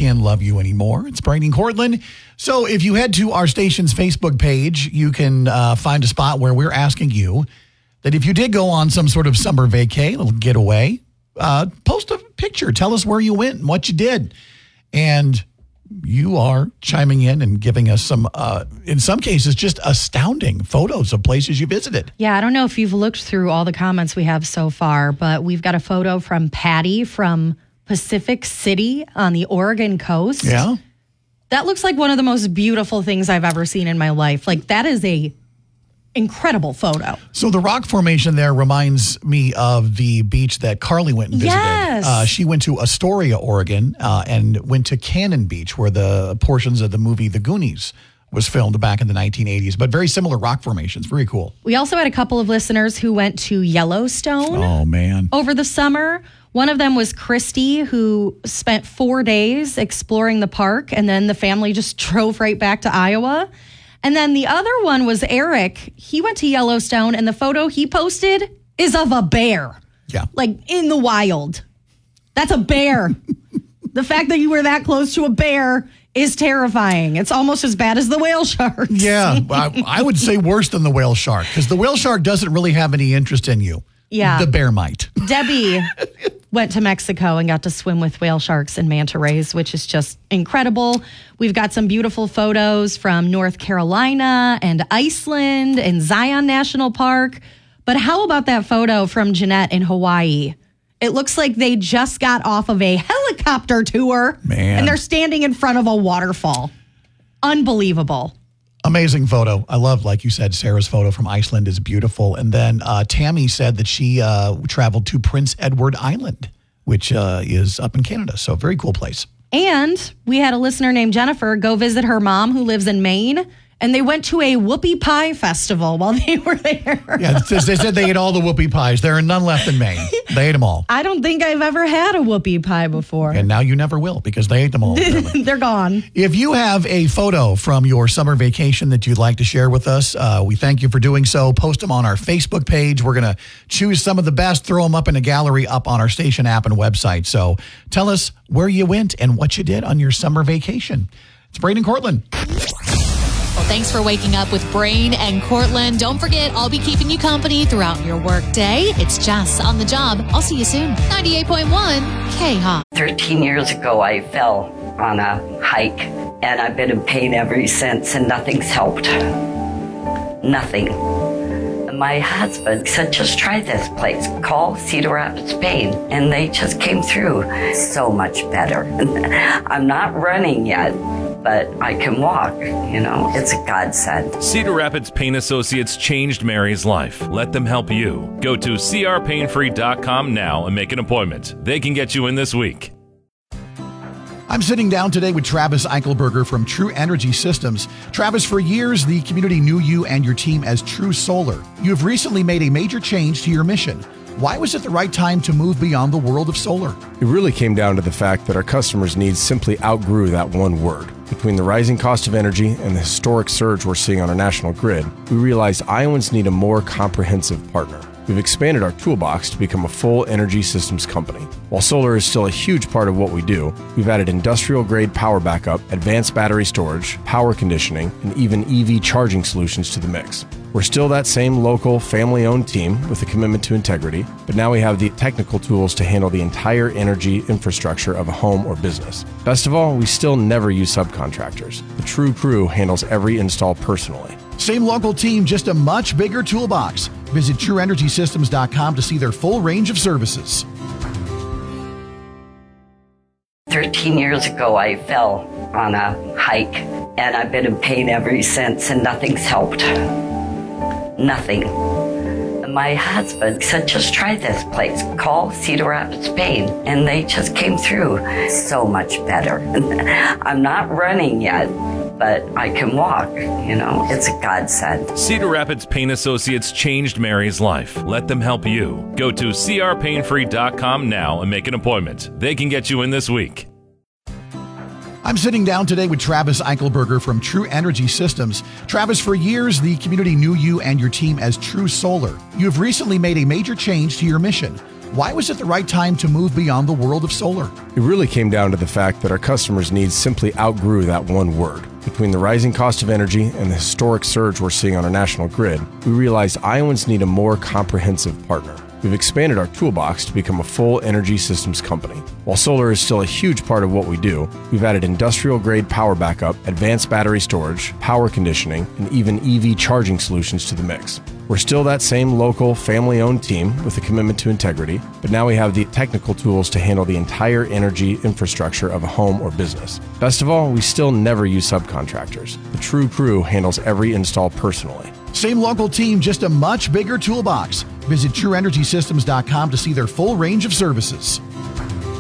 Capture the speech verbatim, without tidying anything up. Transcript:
Can't Love You Anymore. It's Brain and Cortland. So if you head to our station's Facebook page, you can uh, find a spot where we're asking you that if you did go on some sort of summer vacay, little getaway, uh, post a picture. Tell us where you went and what you did. And you are chiming in and giving us some, uh, in some cases, just astounding photos of places you visited. Yeah, I don't know if you've looked through all the comments we have so far, but we've got a photo from Patty from Pacific City on the Oregon coast. Yeah. That looks like one of the most beautiful things I've ever seen in my life. Like, that is a incredible photo. So the rock formation there reminds me of the beach that Carly went and visited. Yes. Uh, she went to Astoria, Oregon, uh, and went to Cannon Beach, where the portions of the movie The Goonies was filmed back in the nineteen eighties. But very similar rock formations. Very cool. We also had a couple of listeners who went to Yellowstone. Oh, man. Over the summer. One of them was Christy, who spent four days exploring the park, and then the family just drove right back to Iowa. And then the other one was Eric. He went to Yellowstone, and the photo he posted is of a bear. Yeah. Like, in the wild. That's a bear. The fact that you were that close to a bear is terrifying. It's almost as bad as the whale sharks. Yeah, I, I would say worse than the whale shark, because the whale shark doesn't really have any interest in you. Yeah. The bear might. Debbie went to Mexico and got to swim with whale sharks and manta rays, which is just incredible. We've got some beautiful photos from North Carolina and Iceland and Zion National Park. But how about that photo from Jeanette in Hawaii? It looks like they just got off of a helicopter tour. Man. And they're standing in front of a waterfall. Unbelievable. Amazing photo. I love, like you said, Sarah's photo from Iceland is beautiful. And then uh, Tammy said that she uh, traveled to Prince Edward Island, which uh, is up in Canada. So very cool place. And we had a listener named Jennifer go visit her mom who lives in Maine. And they went to a whoopie pie festival while they were there. Yeah, they said they ate all the whoopie pies. There are none left in Maine. They ate them all. I don't think I've ever had a whoopie pie before. And now you never will, because they ate them all. They're gone. If you have a photo from your summer vacation that you'd like to share with us, uh, we thank you for doing so. Post them on our Facebook page. We're going to choose some of the best, throw them up in a gallery up on our station app and website. So tell us where you went and what you did on your summer vacation. It's Brain and Cortland. Well, thanks for waking up with Brain and Cortland. Don't forget, I'll be keeping you company throughout your work day. It's Jess on the job. I'll see you soon. ninety-eight point one K-Hop. thirteen years ago, I fell on a hike, and I've been in pain ever since, and nothing's helped. Nothing. My husband said, just try this place. Call Cedar Rapids Pain. And they just came through. So much better. I'm not running yet, but I can walk. You know, it's a godsend. Cedar Rapids Pain Associates changed Mary's life. Let them help you. Go to c r pain free dot com now and make an appointment. They can get you in this week. I'm sitting down today with Travis Eichelberger from True Energy Systems. Travis, for years, the community knew you and your team as True Solar. You have recently made a major change to your mission. Why was it the right time to move beyond the world of solar? It really came down to the fact that our customers' needs simply outgrew that one word. Between the rising cost of energy and the historic surge we're seeing on our national grid, we realized Iowans need a more comprehensive partner. We've expanded our toolbox to become a full energy systems company. While solar is still a huge part of what we do, we've added industrial-grade power backup, advanced battery storage, power conditioning, and even E V charging solutions to the mix. We're still that same local, family-owned team with a commitment to integrity, but now we have the technical tools to handle the entire energy infrastructure of a home or business. Best of all, we still never use subcontractors. The True Crew handles every install personally. Same local team, just a much bigger toolbox. Visit true energy systems dot com to see their full range of services. thirteen years ago, I fell on a hike, and I've been in pain ever since, and nothing's helped. Nothing. My husband said, just try this place. Call Cedar Rapids Pain. And they just came through. So much better. I'm not running yet, but I can walk. You know, it's a godsend. Cedar Rapids Pain Associates changed Mary's life. Let them help you. Go to c r pain free dot com now and make an appointment. They can get you in this week. I'm sitting down today with Travis Eichelberger from True Energy Systems. Travis, for years, the community knew you and your team as True Solar. You have recently made a major change to your mission. Why was it the right time to move beyond the world of solar? It really came down to the fact that our customers' needs simply outgrew that one word. Between the rising cost of energy and the historic surge we're seeing on our national grid, we realized Iowans need a more comprehensive partner. We've expanded our toolbox to become a full energy systems company. While solar is still a huge part of what we do, we've added industrial-grade power backup, advanced battery storage, power conditioning, and even E V charging solutions to the mix. We're still that same local, family-owned team with a commitment to integrity, but now we have the technical tools to handle the entire energy infrastructure of a home or business. Best of all, we still never use subcontractors. The True Crew handles every install personally. Same local team, just a much bigger toolbox. Visit true energy systems dot com to see their full range of services.